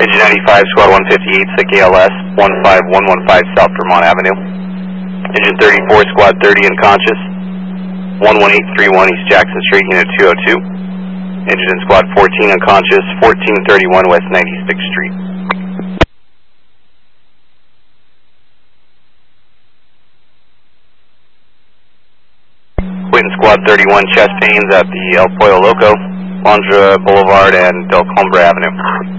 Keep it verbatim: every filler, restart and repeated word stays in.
Engine ninety-five, Squad one fifty-eight, sick A L S, one five one one five South Vermont Avenue. Engine thirty-four, Squad thirty, unconscious, one one eight three one East Jackson Street, Unit two oh two. Engine in Squad fourteen, unconscious, fourteen thirty-one West ninety-sixth Street. Quitting Squad thirty-one, chest pains at the El Pollo Loco, Londra Boulevard and Del Cumbre Avenue.